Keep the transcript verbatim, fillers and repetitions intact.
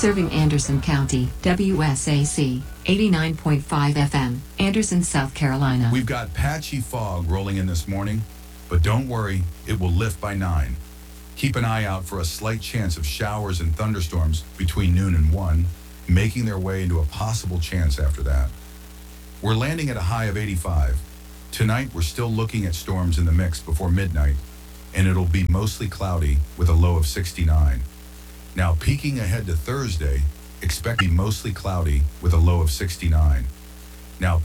Serving Anderson County, W S A C, eighty-nine point five F M, Anderson, South Carolina. We've got patchy fog rolling in this morning, but don't worry, it will lift by nine. Keep an eye out for a slight chance of showers and thunderstorms between noon and one, making their way into a possible chance after that. We're landing at a high of eighty-five. Tonight, we're still looking at storms in the mix before midnight, and it'll be mostly cloudy with a low of sixty-nine. Now, peeking ahead to Thursday, expect to be mostly cloudy with a low of sixty-nine. Now,